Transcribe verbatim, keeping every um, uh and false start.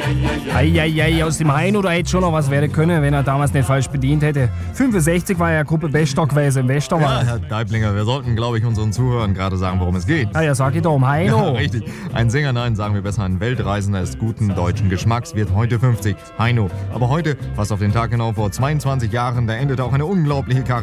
Eieiei, aus dem Heino, da hätte schon noch was werden können, wenn er damals nicht falsch bedient hätte. fünfundsechzig war ja Gruppe Bester gewesen im Ja, Westerwald. Herr Deiblinger, wir sollten, glaube ich, unseren Zuhörern gerade sagen, worum es geht. Ah ja, sag ich doch, um Ja, Heino. richtig. Ein Sänger, nein, sagen wir besser, ein Weltreisender ist guten deutschen Geschmacks, wird heute fünfzig. Heino. Aber heute, fast auf den Tag genau vor zweiundzwanzig Jahren, da endete auch eine unglaubliche Karriere.